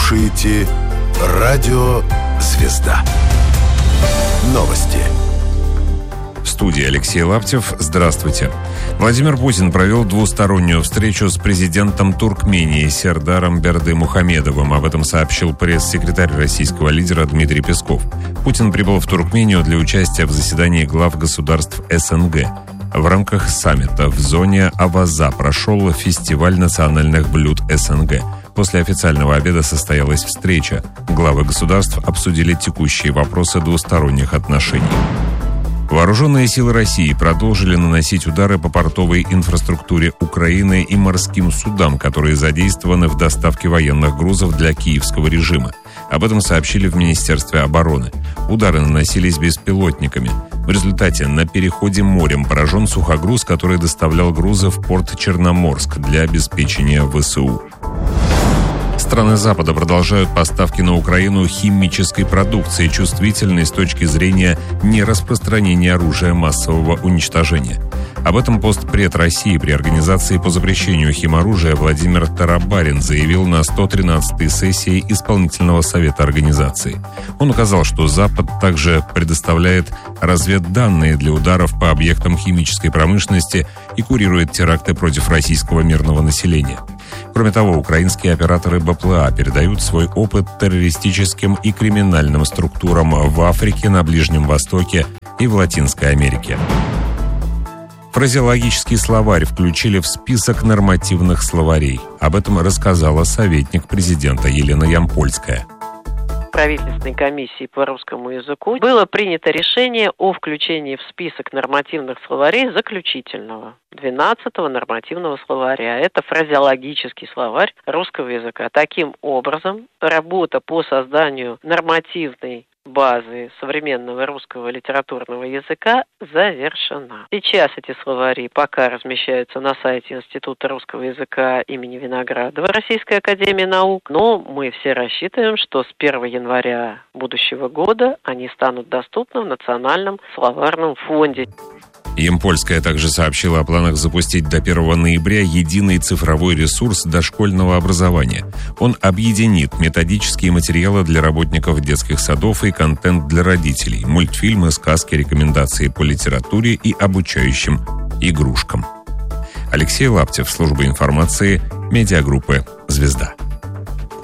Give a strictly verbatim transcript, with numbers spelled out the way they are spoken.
слушаете радио «Звезда». Новости. В студии Алексей Лаптев. Здравствуйте. Владимир Путин провел двустороннюю встречу с президентом Туркмении Сердаром Бердымухамедовым. Об этом сообщил пресс-секретарь российского лидера Дмитрий Песков. Путин прибыл в Туркмению для участия в заседании глав государств СНГ. В рамках саммита в зоне Аваза прошел фестиваль национальных блюд СНГ. После официального обеда состоялась встреча. Главы государств обсудили текущие вопросы двусторонних отношений. Вооруженные силы России продолжили наносить удары по портовой инфраструктуре Украины и морским судам, которые задействованы в доставке военных грузов для киевского режима. Об этом сообщили в Министерстве обороны. Удары наносились беспилотниками. В результате на переходе морем поражен сухогруз, который доставлял грузы в порт Черноморск для обеспечения ВСУ. Страны Запада продолжают поставки на Украину химической продукции, чувствительной с точки зрения нераспространения оружия массового уничтожения. Об этом постпред России при Организации по запрещению химоружия Владимир Тарабарин заявил на сто тринадцатой сессии Исполнительного совета организации. Он указал, что Запад также предоставляет разведданные для ударов по объектам химической промышленности и курирует теракты против российского мирного населения. Кроме того, украинские операторы БПЛА передают свой опыт террористическим и криминальным структурам в Африке, на Ближнем Востоке и в Латинской Америке. Фразеологический словарь включили в список нормативных словарей. Об этом рассказала советник президента Елена Ямпольская. Правительственной комиссии по русскому языку было принято решение о включении в список нормативных словарей заключительного, двенадцатого нормативного словаря. Это фразеологический словарь русского языка. Таким образом, работа по созданию нормативной базы современного русского литературного языка завершена. Сейчас эти словари пока размещаются на сайте Института русского языка имени Виноградова Российской академии наук, но мы все рассчитываем, что с первого января будущего года они станут доступны в Национальном словарном фонде. Ямпольская также сообщила о планах запустить до первого ноября единый цифровой ресурс дошкольного образования. Он объединит методические материалы для работников детских садов и контент для родителей, мультфильмы, сказки, рекомендации по литературе и обучающим игрушкам. Алексей Лаптев, служба информации, медиагруппы «Звезда».